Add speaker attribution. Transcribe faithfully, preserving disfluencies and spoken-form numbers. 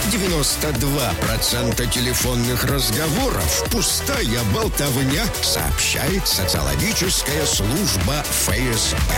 Speaker 1: девяносто два процента телефонных разговоров – пустая болтовня, сообщает социологическая служба ФСБ.